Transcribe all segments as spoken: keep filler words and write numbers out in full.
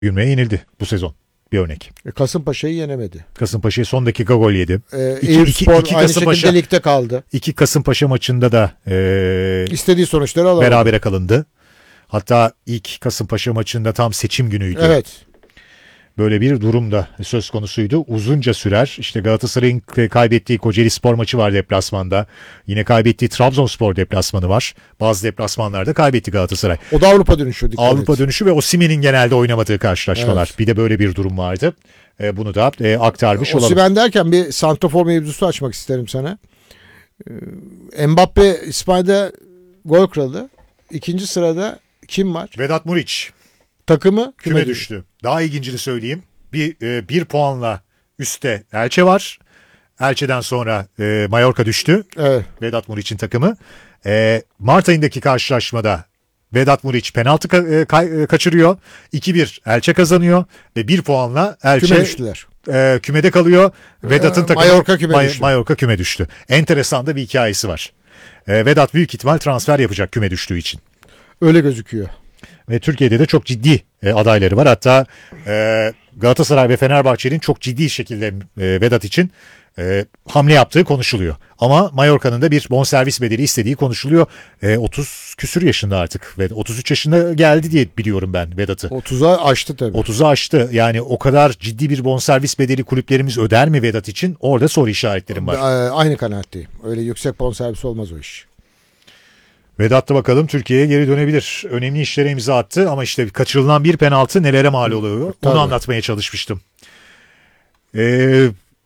Gümrük'e yenildi bu sezon. Bir örnek. E, Kasımpaşa'yı yenemedi. Kasımpaşa'ya son dakika gol yedi. E, Eyüpspor aynı şekilde ligde kaldı. İki Kasımpaşa maçında da e, istediği sonuçları alamadı. Berabere kalındı. Hatta ilk Kasımpaşa maçında tam seçim günüydü. Evet. Böyle bir durum da söz konusuydu. Uzunca sürer. İşte Galatasaray'ın kaybettiği Kocaelispor maçı var deplasmanda. Yine kaybettiği Trabzonspor deplasmanı var. Bazı deplasmanlarda kaybetti Galatasaray. O da Avrupa dönüşü. Avrupa et. dönüşü ve Osimhen'in genelde oynamadığı karşılaşmalar. Evet. Bir de böyle bir durum vardı. E, bunu da e, aktarmış olalım. Osimhen derken bir santrafor mevzusu açmak isterim sana. E, Mbappe İspanya'da gol kralı. İkinci sırada kim var? Vedat Muriç. Takımı küme, küme düştü. Daha ilgincini söyleyeyim. Bir, e, bir puanla üstte Elche var. Elche'den sonra e, Mallorca düştü. Evet. Vedat Muriç'in takımı. E, Mart ayındaki karşılaşmada Vedat Muriç penaltı ka- ka- kaçırıyor. iki bir Elche kazanıyor. Ve bir puanla Elche küme düştüler. E, kümede kalıyor. Vedat'ın e, takımı Mallorca küme May- düştü. Mallorca küme düştü. Enteresan da bir hikayesi var. E, Vedat büyük ihtimal transfer yapacak küme düştüğü için. Öyle gözüküyor. Ve Türkiye'de de çok ciddi e, adayları var. Hatta e, Galatasaray ve Fenerbahçe'nin çok ciddi şekilde e, Vedat için e, hamle yaptığı konuşuluyor. Ama Mallorca'nın da bir bonservis bedeli istediği konuşuluyor. E, otuz küsür yaşında artık ve otuz üç yaşında geldi diye biliyorum ben Vedat'ı. otuza aştı tabii. otuzu aştı. Yani o kadar ciddi bir bonservis bedeli kulüplerimiz öder mi Vedat için? Orada soru işaretlerim var. Aynı kanaatteyim. Öyle yüksek bonservis olmaz o iş. Vedat da bakalım Türkiye'ye geri dönebilir. Önemli işlere imza attı ama işte kaçırılan bir penaltı nelere mal oluyor? Tabii. Onu anlatmaya çalışmıştım. Ee,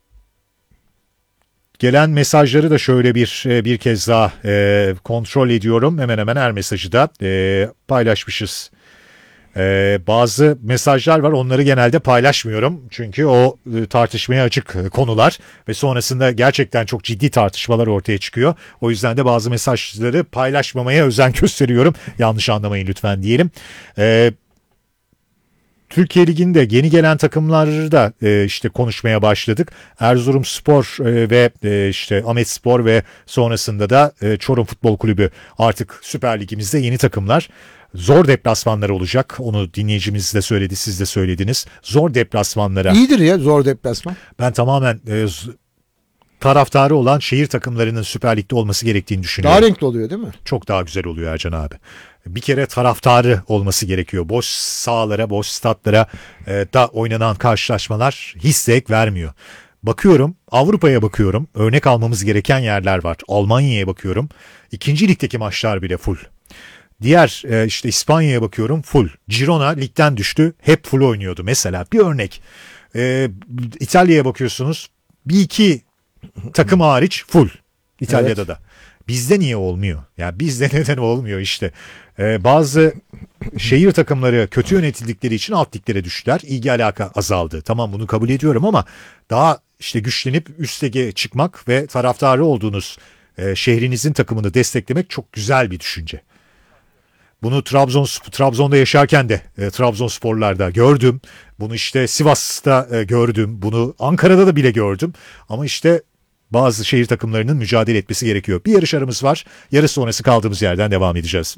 gelen mesajları da şöyle bir bir kez daha e, kontrol ediyorum. Hemen hemen her mesajı da e, paylaşmışız. Ee, bazı mesajlar var, onları genelde paylaşmıyorum çünkü o e, tartışmaya açık e, konular ve sonrasında gerçekten çok ciddi tartışmalar ortaya çıkıyor. O yüzden de bazı mesajları paylaşmamaya özen gösteriyorum, yanlış anlamayın lütfen diyelim. Ee, Türkiye Ligi'nde yeni gelen takımları da e, işte konuşmaya başladık. Erzurumspor e, ve e, işte Ahmetspor ve sonrasında da e, Çorum Futbol Kulübü artık Süper Ligimizde yeni takımlar. Zor deplasmanlar olacak. Onu dinleyicimiz de söyledi, siz de söylediniz. Zor deplasmanlara. İyidir ya zor deplasman. Ben tamamen e, taraftarı olan şehir takımlarının Süper Lig'de olması gerektiğini düşünüyorum. Daha renkli oluyor değil mi? Çok daha güzel oluyor Ercan abi. Bir kere taraftarı olması gerekiyor. Boş sahalara, boş statlara e, da oynanan karşılaşmalar hiç zevk vermiyor. Bakıyorum, Avrupa'ya bakıyorum. Örnek almamız gereken yerler var. Almanya'ya bakıyorum. İkinci ligdeki maçlar bile full. Diğer e, işte İspanya'ya bakıyorum, full. Girona ligden düştü, hep full oynuyordu mesela. Bir örnek. E, İtalya'ya bakıyorsunuz, bir iki takım hariç full. İtalya'da evet. da. Bizde niye olmuyor? Yani bizde neden olmuyor işte. Ee, bazı şehir takımları kötü yönetildikleri için alt liglere düştüler. İlgi alaka azaldı. Tamam, bunu kabul ediyorum ama daha işte güçlenip üst lige çıkmak ve taraftarı olduğunuz e, şehrinizin takımını desteklemek çok güzel bir düşünce. Bunu Trabzon Trabzon'da yaşarken de e, Trabzonsporlarda gördüm. Bunu işte Sivas'ta e, gördüm. Bunu Ankara'da da bile gördüm. Ama işte bazı şehir takımlarının mücadele etmesi gerekiyor. Bir yarış aramız var. Yarış sonrası kaldığımız yerden devam edeceğiz.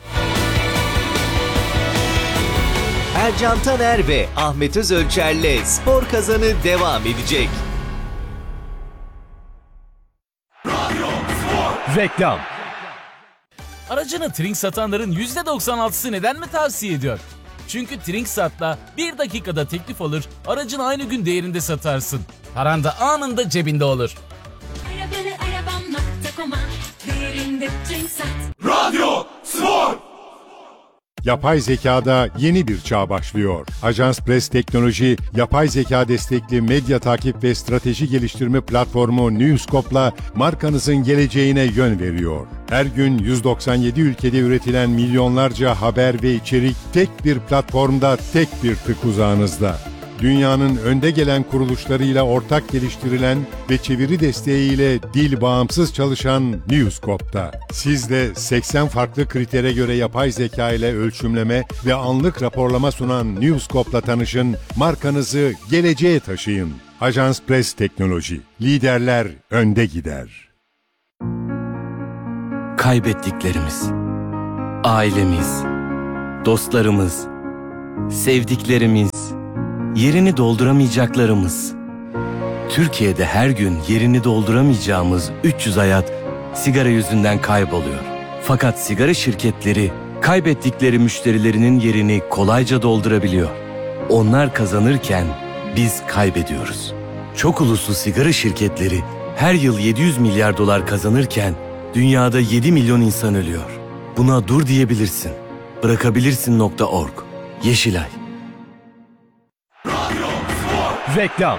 Ercan Taner ve Ahmet Özölçer'le Spor Kazanı devam edecek. Reklam. Aracını Trink satanların yüzde doksan altısı neden mi tavsiye ediyor? Çünkü Trinksat'la bir dakikada teklif alır, aracını aynı gün değerinde satarsın. Paran da anında cebinde olur. Arabanı arabam nokta com'a, değerinde Trinksat. Radyo Spor. Yapay zekada yeni bir çağ başlıyor. Ajans Press Teknoloji, yapay zeka destekli medya takip ve strateji geliştirme platformu Newscope'la markanızın geleceğine yön veriyor. Her gün yüz doksan yedi ülkede üretilen milyonlarca haber ve içerik tek bir platformda, tek bir tık uzağınızda. Dünyanın önde gelen kuruluşlarıyla ortak geliştirilen ve çeviri desteğiyle dil bağımsız çalışan Newscope'da. Siz de seksen farklı kritere göre yapay zeka ile ölçümleme ve anlık raporlama sunan Newscope'la tanışın, markanızı geleceğe taşıyın. Ajans Press Teknoloji, liderler önde gider. Kaybettiklerimiz, ailemiz, dostlarımız, sevdiklerimiz, yerini dolduramayacaklarımız. Türkiye'de her gün yerini dolduramayacağımız üç yüz hayat sigara yüzünden kayboluyor. Fakat sigara şirketleri kaybettikleri müşterilerinin yerini kolayca doldurabiliyor. Onlar kazanırken biz kaybediyoruz. Çok uluslu sigara şirketleri her yıl yedi yüz milyar dolar kazanırken dünyada yedi milyon insan ölüyor. Buna dur diyebilirsin. Bırakabilirsin nokta org. Yeşilay. Reklam.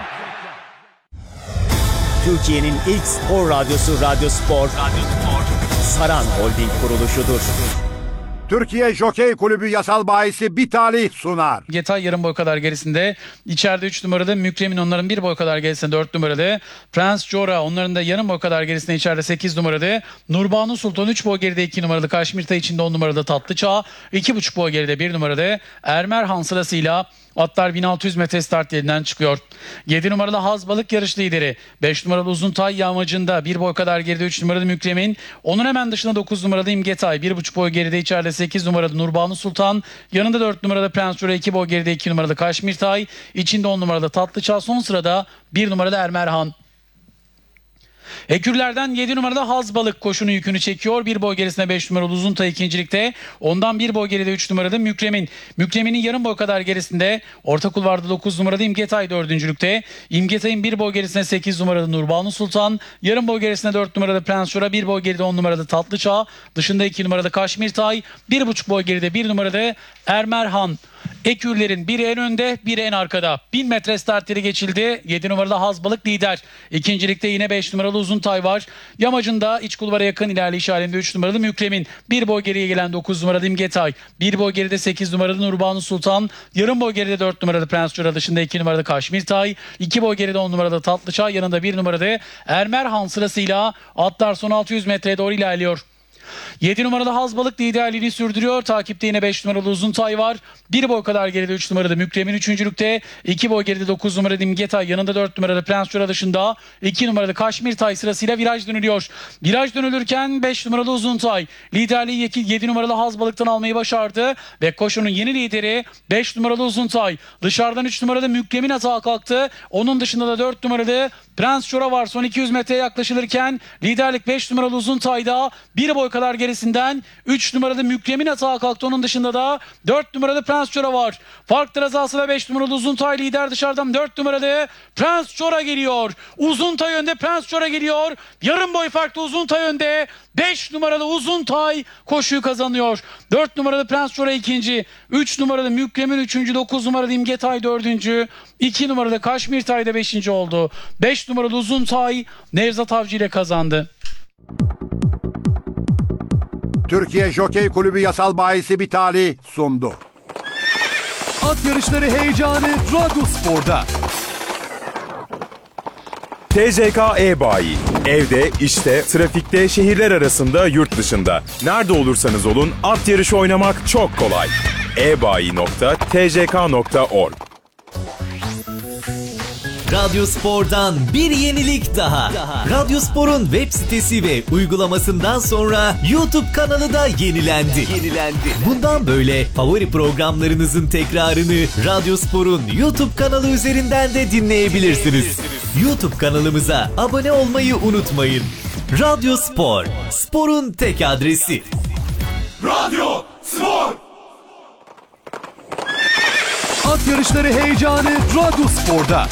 Türkiye'nin ilk spor radyosu Radyo Spor, Radyo Spor, Saran Holding kuruluşudur. Türkiye Jokey Kulübü yasal bahisi Bitali sunar. Getay yarım boy kadar gerisinde. İçeride üç numarada Mükremin onların bir boy kadar gerisinde dört numarada. Prens Jora onların da yarım boy kadar gerisinde içeride sekiz numarada. Nurbanu Sultan üç boy geride iki numaralı. Kaşmirta içinde on numarada Tatlı Çağ. iki buçuk boy geride bir numarada. Ermerhan sırasıyla atlar bin altı yüz metre start yerinden çıkıyor. yedi numaralı Hazbalık yarış lideri. beş numaralı Uzuntay yağmacında bir boy kadar geride üç numaralı Mükremin. Onun hemen dışında dokuz numaralı İmgetay. bir buçuk boy geride içeride sekiz numaralı Nurbanu Sultan. Yanında dört numaralı Prens Jura, iki boy geride iki numaralı Kaşmirtay. İçinde on numaralı Tatlıçağ. Son sırada bir numaralı Ermerhan. Ekürlerden yedi numarada Hazbalık koşunun yükünü çekiyor. Bir boy gerisinde beş numaralı Uzuntay ikincilikte. Ondan bir boy geride üç numarada Mükremin. Mükremin'in yarım boy kadar gerisinde orta kulvarda dokuz numarada İmgetay dördüncülükte. İmgetay'ın bir boy gerisinde sekiz numaralı Nurbanu Sultan. Yarım boy gerisinde dört numarada Prens Jura. Bir boy geride on numarada Tatlıçağ. Dışında iki numarada Kaşmirtay. bir buçuk boy geride bir numarada Ermerhan. Ekürlerin biri en önde, biri en arkada. bin metre starteri geçildi. yedi numaralı Hazbalık lider. İkincilikte yine beş numaralı Uzuntay var. Yamacında iç kulvara yakın ilerleyiş halinde üç numaralı Mükremin. bir boy geriye gelen dokuz numaralı İmgetay. bir boy geride sekiz numaralı Nurbanu Sultan. Yarım boy geride dört numaralı Prens Jura. Dışında iki numaralı Kaşmirtay. iki boy geride on numaralı Tatlıçağ. Yanında bir numarada Ermerhan sırasıyla atlar son altı yüz metreye doğru ilerliyor. yedi numaralı Hazbalık liderliğini sürdürüyor. Takipte yine beş numaralı Uzuntay var. bir boy kadar geride üç numaralı Mükremin üçüncülükte. iki boy geride dokuz numaralı İmgetay. Yanında dört numaralı Prens Jura dışında iki numaralı Kaşmirtay sırasıyla viraj dönülüyor. Viraj dönülürken beş numaralı Uzuntay liderliği yedi numaralı Hazbalık'tan almayı başardı. Ve koşunun yeni lideri beş numaralı Uzuntay. Dışarıdan üç numaralı Mükremin atağa kalktı. Onun dışında da dört numaralı Prens Jura var. Son iki yüz metreye yaklaşılırken liderlik beş numaralı Uzuntay'da bir boy kadar gerisinden üç numaralı Mükremin atağa kalktı. Onun dışında da dört numaralı Prens Jura var. Fark razasıyla beş numaralı Uzuntay lider, dışarıdan dört numaralı Prens Jura geliyor. Uzuntay önde, Prens Jura geliyor. Yarım boy farklı Uzuntay önde. beş numaralı Uzuntay koşuyu kazanıyor. dört numaralı Prens Jura ikinci. üç numaralı Mükremin üçüncü. dokuz numaralı İmgetay dördüncü. iki numaralı Kaşmirtay da beşinci oldu. beş numaralı Uzuntay Nevzat Avcı ile kazandı. Türkiye Jokey Kulübü yasal bahisi Bitali sundu. At yarışları heyecanı Radyo Spor'da. T J K E-Bayi. Evde, işte, trafikte, şehirler arasında, yurt dışında. Nerede olursanız olun at yarışı oynamak çok kolay. e-bayi nokta t j k nokta org. Radyo Spor'dan bir yenilik daha. daha. Radyo Spor'un web sitesi ve uygulamasından sonra YouTube kanalı da yenilendi. Yenilendi. Bundan böyle favori programlarınızın tekrarını Radyo Spor'un YouTube kanalı üzerinden de dinleyebilirsiniz. YouTube kanalımıza abone olmayı unutmayın. Radyo Spor, sporun tek adresi. Radyo Spor. At yarışları heyecanı Radyo Spor'da.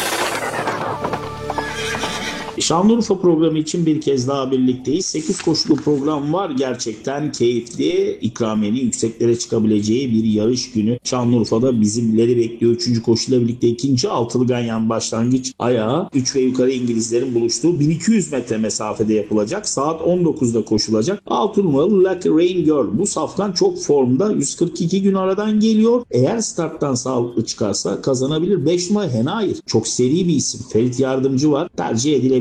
Şanlıurfa programı için bir kez daha birlikteyiz. sekiz koşulu program var. Gerçekten keyifli, ikramiyenin yükseklere çıkabileceği bir yarış günü. Şanlıurfa'da bizimleri bekliyor. Üçüncü koşuyla birlikte ikinci altılı ganyan başlangıç ayağı. üç ve yukarı İngilizlerin buluştuğu bin iki yüz metre mesafede yapılacak. Saat on dokuzda koşulacak. altı numaralı Lucky Rain Girl. Bu safkan çok formda. yüz kırk iki gün aradan geliyor. Eğer starttan sağlıklı çıkarsa kazanabilir. beş numara Henayir. Çok seri bir isim. Ferit Yardımcı var. Tercih edilebilir.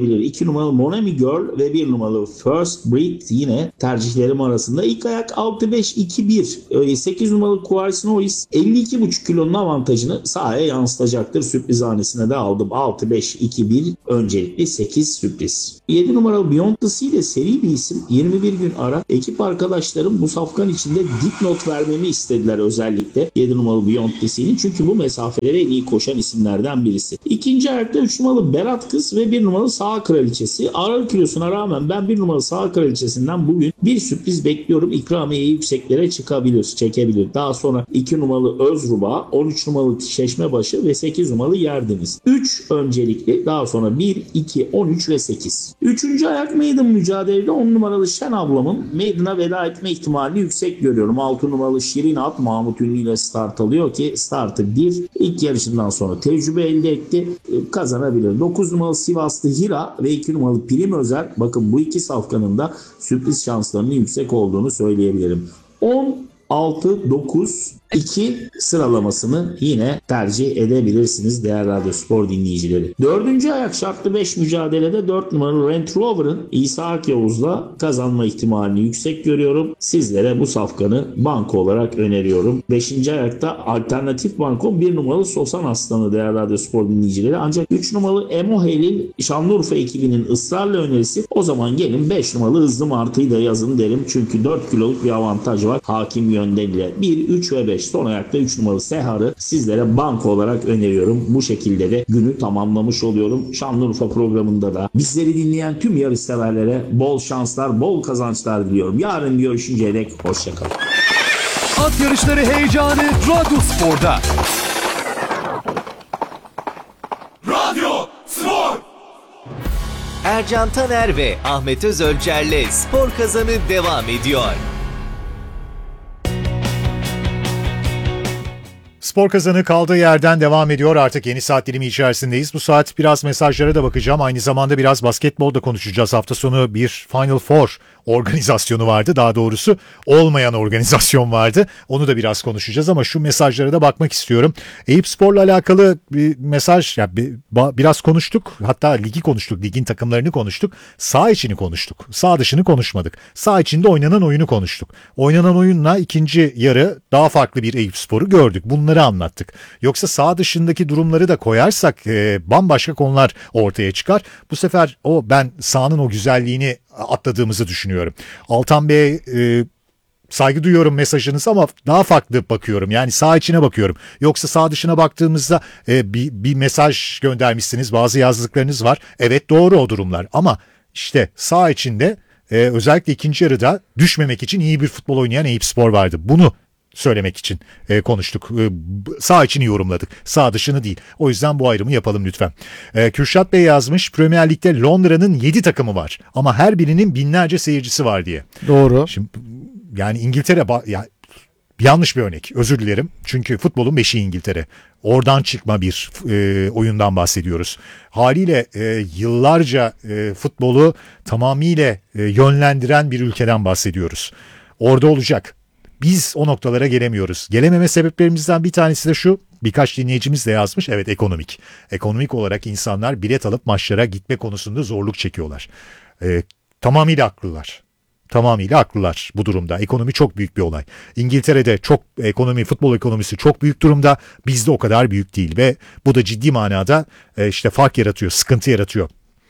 olabilir. iki numaralı Monami Girl ve bir numaralı First Breed yine tercihlerim arasında. İlk ayak altı beş iki bir. sekiz numaralı Quaris Noise elli iki buçuk kilonun avantajını sahaya yansıtacaktır. Sürpriz hanesine de aldım. altı beş iki bir öncelikli sekiz sürpriz. yedi numaralı Beyond the Sea de seri bir isim. yirmi bir gün ara. Ekip arkadaşlarım bu safkan içinde dipnot vermemi istediler özellikle. yedi numaralı Beyond the Sea'nin. Çünkü bu mesafelere en iyi koşan isimlerden birisi. İkinci ayakta üç numaralı Berat Kız ve bir numaralı Sağ Kraliçesi. Ağır kilosuna rağmen ben bir numaralı Sağ Kraliçesi'nden bugün bir sürpriz bekliyorum. İkramiye yükseklere çıkabilir, çekebilir. Daha sonra iki numaralı Özruba, on üç numaralı Çeşmebaşı ve sekiz numaralı Yerdeniz. üç öncelikli, daha sonra bir, iki, on üç ve sekiz. Üçüncü ayak maiden mücadelede on numaralı Şen ablamın maiden'a veda etme ihtimalini yüksek görüyorum. altı numaralı Şirin At Mahmut Ünlü ile start alıyor ki startı bir. İlk yarışından sonra tecrübe elde etti. Kazanabilir. dokuz numaralı Sivaslı Hira ve iki numaralı Prim Özer. Bakın bu iki safkanın da sürpriz şanslarının yüksek olduğunu söyleyebilirim. on, altı, dokuz, iki sıralamasını yine tercih edebilirsiniz değerli Radyo Spor dinleyicileri. Dördüncü ayak şartlı beş mücadelede dört numaralı Range Rover'ın İsa Akyavuz'la kazanma ihtimalini yüksek görüyorum. Sizlere bu safkanı banko olarak öneriyorum. Beşinci ayakta alternatif banko bir numaralı Sosan Aslanı değerli Radyo Spor dinleyicileri. Ancak üç numaralı Emo Helil Şanlıurfa ekibinin ısrarla önerisi. O zaman gelin beş numaralı Hızlı Martı'yı da yazın derim. Çünkü dört kiloluk bir avantaj var hakim yönden ile. bir, üç ve beş. Son ayakta üç numaralı Sehar'ı sizlere banko olarak öneriyorum. Bu şekilde de günü tamamlamış oluyorum. Şanlıurfa programında da bizleri dinleyen tüm yarış severlere bol şanslar, bol kazançlar diliyorum. Yarın görüşünceye dek hoşçakalın. At yarışları heyecanı Radyo Spor'da. Radyo Spor. Ercan Taner ve Ahmet Özölçer'le Spor Kazanı devam ediyor. Spor Kazanı kaldığı yerden devam ediyor. Artık yeni saat dilimi içerisindeyiz. Bu saat biraz mesajlara da bakacağım. Aynı zamanda biraz basketbol da konuşacağız. Hafta sonu bir Final Four organizasyonu vardı. Daha doğrusu olmayan organizasyon vardı. Onu da biraz konuşacağız ama şu mesajlara da bakmak istiyorum. Eyüp Spor'la alakalı bir mesaj, ya bir, biraz konuştuk. Hatta ligi konuştuk, ligin takımlarını konuştuk. Sağ içini konuştuk. Sağ dışını konuşmadık. Sağ içinde oynanan oyunu konuştuk. Oynanan oyunla ikinci yarı daha farklı bir Eyüp Spor'u gördük. Bunları anlattık. Yoksa sağ dışındaki durumları da koyarsak e, bambaşka konular ortaya çıkar. Bu sefer o ben sahanın o güzelliğini atladığımızı düşünüyorum. Altan Bey, e, saygı duyuyorum mesajınız ama daha farklı bakıyorum. Yani sağ içine bakıyorum. Yoksa sağ dışına baktığımızda e, bir, bir mesaj göndermişsiniz. Bazı yazdıklarınız var. Evet, doğru o durumlar ama işte sağ içinde e, özellikle ikinci yarıda düşmemek için iyi bir futbol oynayan Eyüp Spor vardı. Bunu söylemek için e, konuştuk. E, sağ içini yorumladık. Sağ dışını değil. O yüzden bu ayrımı yapalım lütfen. E, Kürşat Bey yazmış. Premier Lig'de Londra'nın yedi takımı var. Ama her birinin binlerce seyircisi var diye. Doğru. Şimdi yani İngiltere ya, yanlış bir örnek. Özür dilerim. Çünkü futbolun beşiği İngiltere. Oradan çıkma bir e, oyundan bahsediyoruz. Haliyle e, yıllarca e, futbolu tamamıyla e, yönlendiren bir ülkeden bahsediyoruz. Orada olacak. Biz o noktalara gelemiyoruz. Gelememe sebeplerimizden bir tanesi de şu. Birkaç dinleyicimiz de yazmış. Evet, ekonomik. Ekonomik olarak insanlar bilet alıp maçlara gitme konusunda zorluk çekiyorlar. Ee, tamamıyla haklılar. Tamamıyla haklılar bu durumda. Ekonomi çok büyük bir olay. İngiltere'de çok ekonomi, futbol ekonomisi çok büyük durumda. Bizde o kadar büyük değil ve bu da ciddi manada e, işte fark yaratıyor, sıkıntı yaratıyor.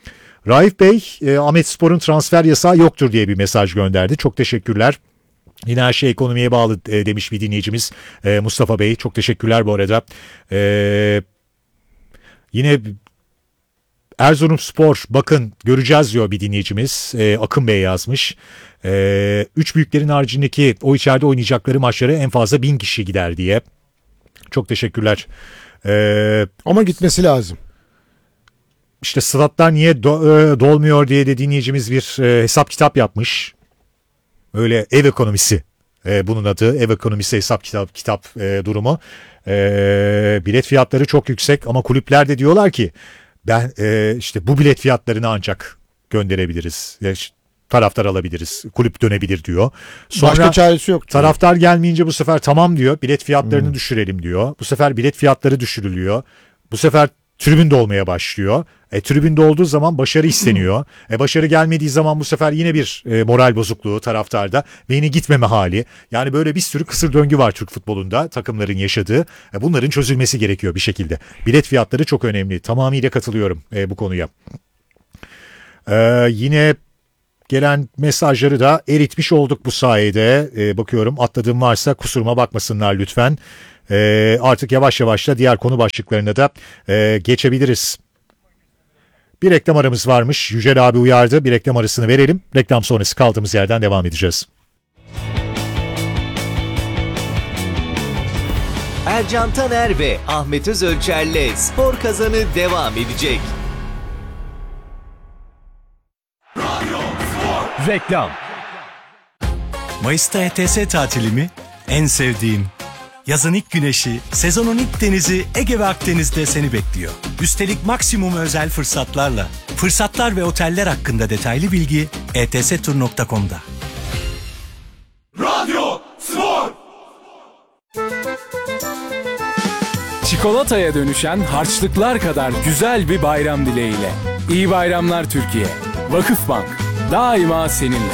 Raif Bey, e, Ahmet Spor'un transfer yasağı yoktur diye bir mesaj gönderdi. Çok teşekkürler. Yine her şey ekonomiye bağlı e, demiş bir dinleyicimiz e, Mustafa Bey. Çok teşekkürler bu arada. E, yine Erzurumspor bakın göreceğiz diyor bir dinleyicimiz. E, Akın Bey yazmış. E, üç büyüklerin haricindeki o içeride oynayacakları maçlara en fazla bin kişi gider diye. Çok teşekkürler. E, Ama gitmesi lazım. İşte statlar niye do- dolmuyor diye de dinleyicimiz bir e, hesap kitap yapmış. Öyle ev ekonomisi e, bunun adı, ev ekonomisi hesap kitap kitap e, durumu. E, bilet fiyatları çok yüksek ama kulüpler de diyorlar ki ben e, işte bu bilet fiyatlarını ancak gönderebiliriz. Yani taraftar alabiliriz, kulüp dönebilir diyor. Sonra başka çaresi yok. Taraftar gelmeyince bu sefer tamam diyor, bilet fiyatlarını hmm. düşürelim diyor. Bu sefer bilet fiyatları düşürülüyor. Bu sefer tribünde olmaya başlıyor. E, tribünde olduğu zaman başarı isteniyor. E, başarı gelmediği zaman bu sefer yine bir e, moral bozukluğu taraftarda ve yine gitmeme hali. Yani böyle bir sürü kısır döngü var Türk futbolunda takımların yaşadığı. E, bunların çözülmesi gerekiyor bir şekilde. Bilet fiyatları çok önemli. Tamamıyla katılıyorum e, bu konuya. E, yine gelen mesajları da eritmiş olduk bu sayede. E, bakıyorum atladığım varsa kusuruma bakmasınlar lütfen. E, artık yavaş yavaş da diğer konu başlıklarına da e, geçebiliriz. Bir reklam aramız varmış. Yücel abi uyardı. Bir reklam arasını verelim. Reklam sonrası kaldığımız yerden devam edeceğiz. Ercan Taner ve Ahmet Özölçer'le Spor Kazanı devam edecek. Reklam. Mayıs'ta E T S tatilimi en sevdiğim. Yazın ilk güneşi, sezonun ilk denizi Ege ve Akdeniz'de seni bekliyor. Üstelik maksimum özel fırsatlarla. Fırsatlar ve oteller hakkında detaylı bilgi e t s tur nokta com'da. Radyo Spor. Çikolataya dönüşen harçlıklar kadar güzel bir bayram dileğiyle. İyi bayramlar Türkiye. Vakıfbank daima seninle.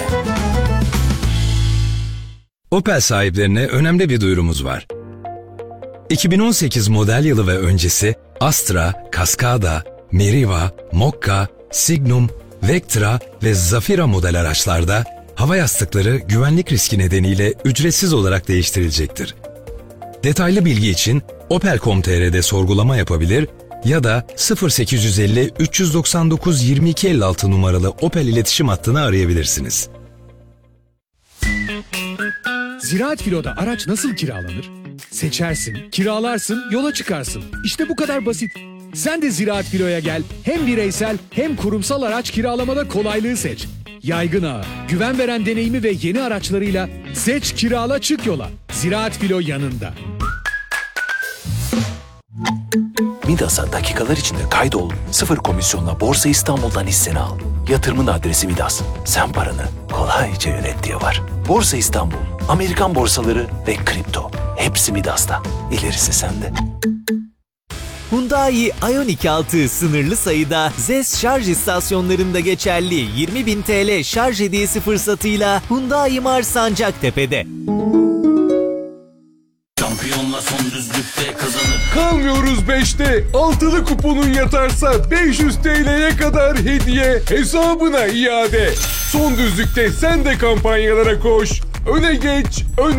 Opel sahiplerine önemli bir duyurumuz var. iki bin on sekiz model yılı ve öncesi Astra, Cascada, Meriva, Mokka, Signum, Vectra ve Zafira model araçlarda hava yastıkları güvenlik riski nedeniyle ücretsiz olarak değiştirilecektir. Detaylı bilgi için opel nokta com nokta t r'de sorgulama yapabilir ya da sıfır sekiz yüz elli üç yüz doksan dokuz yirmi iki elli altı numaralı Opel iletişim hattını arayabilirsiniz. Ziraat Filo'da araç nasıl kiralanır? Seçersin, kiralarsın, yola çıkarsın. İşte bu kadar basit. Sen de Ziraat Filo'ya gel. Hem bireysel hem kurumsal araç kiralamada kolaylığı seç. Yaygın ağı, güven veren deneyimi ve yeni araçlarıyla seç, kirala, çık yola. Ziraat Filo yanında. Midas'a dakikalar içinde kaydol. Sıfır komisyonla Borsa İstanbul'dan hisseni al. Yatırımın adresi Midas. Sen paranı kolayca yönet diye var. Borsa İstanbul, Amerikan borsaları ve kripto. Hepsi Midas'ta. İlerisi sende. Hyundai Ioniq altı sınırlı sayıda ZES şarj istasyonlarında geçerli yirmi bin T L şarj hediyesi fırsatıyla Hyundai Mars Sancaktepe'de. Şampiyonla son düzlükte kazanır. Kalmıyoruz beşte. Altılı kuponun yatarsa beş yüz T L'ye kadar hediye hesabına iade. Son düzlükte sen de kampanyalara koş. Öne geç, ön